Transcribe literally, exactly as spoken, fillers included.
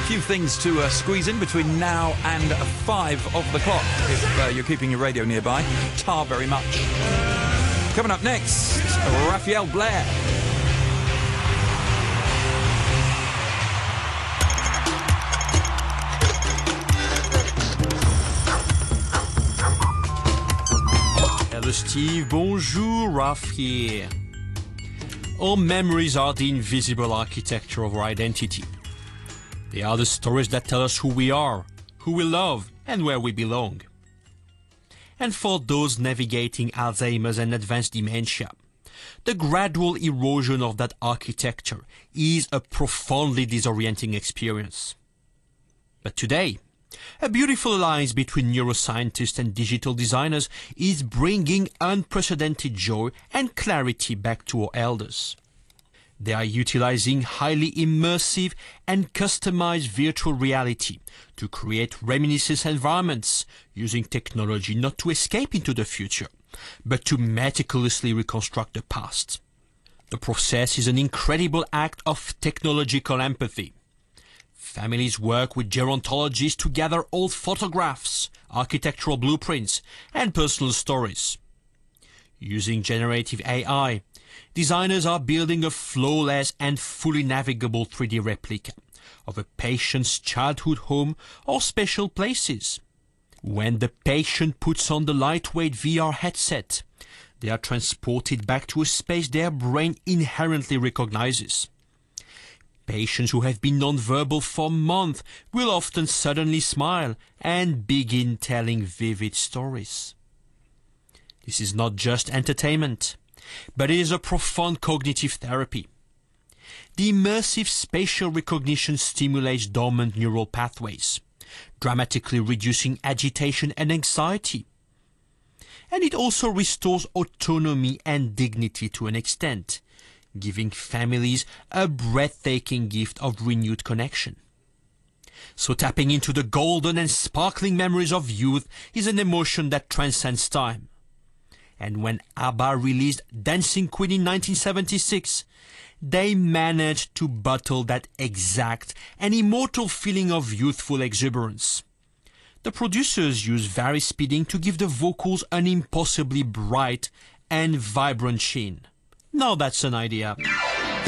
few things to uh, squeeze in between now and five of the clock, if uh, you're keeping your radio nearby. Tar very much. Coming up next, Raphael Blair. Hello Steve, bonjour, Raph here. Our memories are the invisible architecture of our identity. They are the stories that tell us who we are, who we love, and where we belong. And for those navigating Alzheimer's and advanced dementia, the gradual erosion of that architecture is a profoundly disorienting experience. But today, a beautiful alliance between neuroscientists and digital designers is bringing unprecedented joy and clarity back to our elders. They are utilizing highly immersive and customized virtual reality to create reminiscence environments, using technology not to escape into the future, but to meticulously reconstruct the past. The process is an incredible act of technological empathy. Families work with gerontologists to gather old photographs, architectural blueprints, and personal stories. Using generative A I, designers are building a flawless and fully navigable three D replica of a patient's childhood home or special places. When the patient puts on the lightweight V R headset, they are transported back to a space their brain inherently recognizes. Patients who have been nonverbal for months will often suddenly smile and begin telling vivid stories. This is not just entertainment, but it is a profound cognitive therapy. The immersive spatial recognition stimulates dormant neural pathways, dramatically reducing agitation and anxiety. And it also restores autonomy and dignity to an extent, giving families a breathtaking gift of renewed connection. So tapping into the golden and sparkling memories of youth is an emotion that transcends time. And when ABBA released Dancing Queen in nineteen seventy-six, they managed to bottle that exact and immortal feeling of youthful exuberance. The producers used vari speeding to give the vocals an impossibly bright and vibrant sheen. Now that's an idea.